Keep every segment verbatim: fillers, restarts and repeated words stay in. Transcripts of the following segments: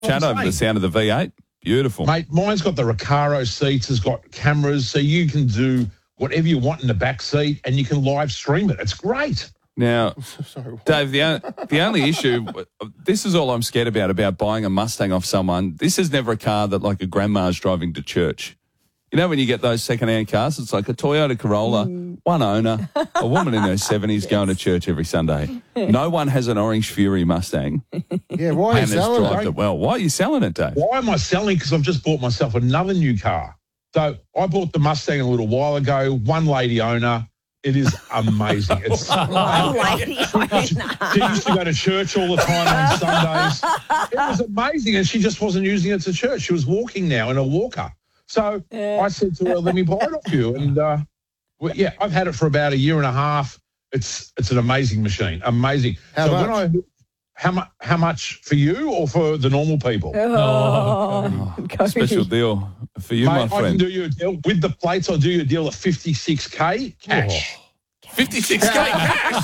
Chat over the sound of the V eight. Beautiful. Mate, mine's got the Recaro seats, it's got cameras, so you can do whatever you want in the back seat and you can live stream it. It's great. Now, Sorry, Dave, the, the only issue, this is all I'm scared about, about buying a Mustang off someone. This is never a car that like a grandma's driving to church. You know when you get those second-hand cars, it's like a Toyota Corolla, mm. one owner, a woman in her seventies yes. going to church every Sunday. No one has an Orange Fury Mustang. Yeah, why are you selling it? it? Well, why are you selling it, Dave? Why am I selling? Because I've just bought myself another new car. So I bought the Mustang a little while ago, one lady owner. It is amazing. It's one lady owner. She used to go to church all the time on Sundays. It was amazing, and she just wasn't using it to church. She was walking now in a walker. So I said to her, let me buy it off you. And, uh, well, yeah, I've had it for about a year and a half. It's it's an amazing machine, amazing. How so much? When I, how, mu- how much for you or for the normal people? Oh, oh, special deal for you, Mate, my friend. I can do you a deal. With the plates, I'll do you a deal of fifty-six K cash. Oh. fifty-six K cash?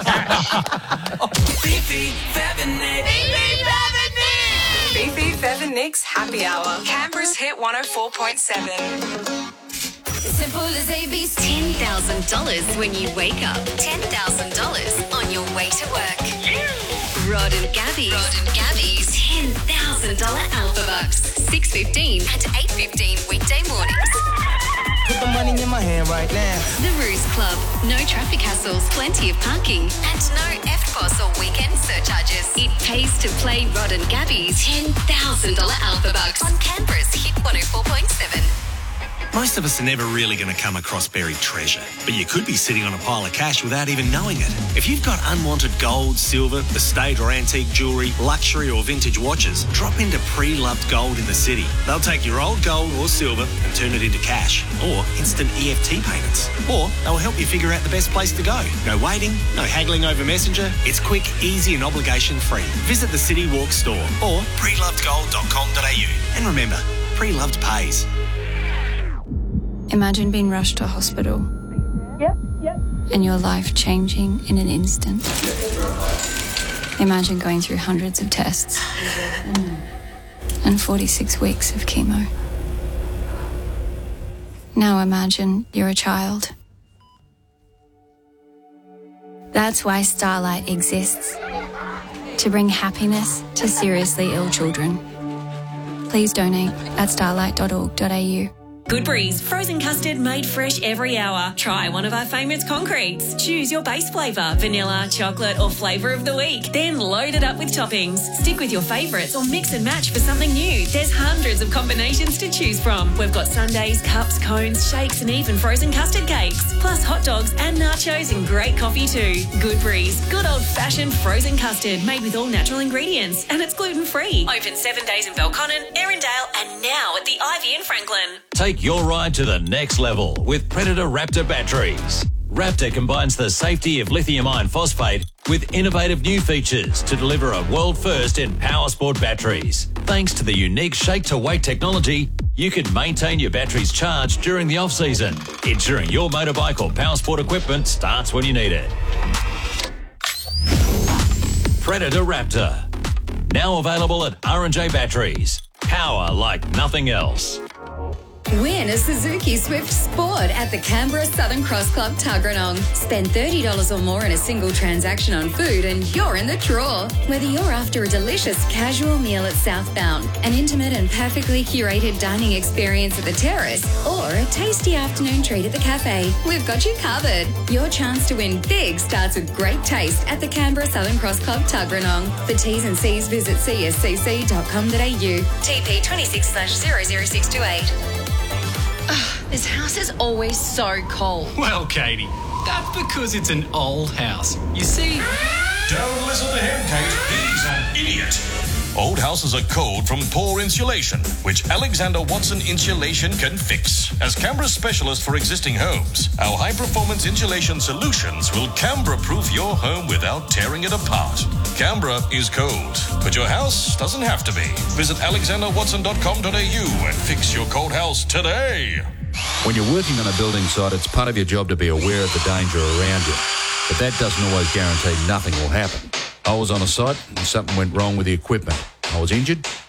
Fifi, Fev and Nick. Fifi, Fev and Nick's Happy Hour. Canberra's Hit one oh four point seven. Simple as A B C. ten thousand dollars when you wake up. ten thousand dollars on your way to work. Rod and Gabby. Rod and Gabby's ten thousand dollars Alpha Bucks. six fifteen and eight fifteen weekday mornings. Put the money in my hand right now. The Ruse Club. No traffic hassles, plenty of parking, and no F P O S or weekend surcharges. It pays to play Rod and Gabby's ten thousand dollars Alpha Bucks on Canberra's Hit one oh four point seven. Most of us are never really going to come across buried treasure, but you could be sitting on a pile of cash without even knowing it. If you've got unwanted gold, silver, estate or antique jewellery, luxury or vintage watches, drop into Pre-Loved Gold in the city. They'll take your old gold or silver and turn it into cash or instant E F T payments. Or they'll help you figure out the best place to go. No waiting, no haggling over Messenger. It's quick, easy and obligation-free. Visit the City Walk store or pre loved gold dot com dot a u. And remember, Pre-Loved pays. Imagine being rushed to hospital. Yep, yep. And your life changing in an instant. Imagine going through hundreds of tests and forty-six weeks of chemo. Now imagine you're a child. That's why Starlight exists. To bring happiness to seriously ill children. Please donate at starlight dot org dot a u. Goodberry's frozen custard made fresh every hour. Try one of our favourite concretes. Choose your base flavour, vanilla, chocolate or flavour of the week. Then load it up with toppings. Stick with your favourites or mix and match for something new. There's hundreds of combinations to choose from. We've got sundaes, cups, cones, shakes and even frozen custard cakes. Plus hot dogs and nachos and great coffee too. Goodberry's, good old-fashioned frozen custard made with all natural ingredients. And it's gluten-free. Open seven days in Belconnen, Erindale and now at the Ivy in Franklin. Take your ride to the next level with Predator Raptor batteries. Raptor combines the safety of lithium iron phosphate with innovative new features to deliver a world first in power sport batteries. Thanks to the unique shake-to-weight technology, you can maintain your batteries charged during the off-season, ensuring your motorbike or power sport equipment starts when you need it. Predator Raptor. Now available at R and J Batteries. Power like nothing else. Win a Suzuki Swift Sport at the Canberra Southern Cross Club Tuggeranong. Spend thirty dollars or more in a single transaction on food and you're in the draw. Whether you're after a delicious casual meal at Southbound, an intimate and perfectly curated dining experience at the terrace, or a tasty afternoon treat at the cafe, we've got you covered. Your chance to win big starts with great taste at the Canberra Southern Cross Club Tuggeranong. For T's and C's, visit c s c c dot com dot a u. T P twenty-six slash zero zero six two eight. This house is always so cold. Well, Katie, that's because it's an old house. You see... Don't listen to him, Kate. He's an idiot. Old houses are cold from poor insulation, which Alexander Watson Insulation can fix. As Canberra's specialist for existing homes, our high-performance insulation solutions will Canberra-proof your home without tearing it apart. Canberra is cold, but your house doesn't have to be. Visit alexander watson dot com dot a u and fix your cold house today. When you're working on a building site, it's part of your job to be aware of the danger around you. But that doesn't always guarantee nothing will happen. I was on a site and something went wrong with the equipment. I was injured,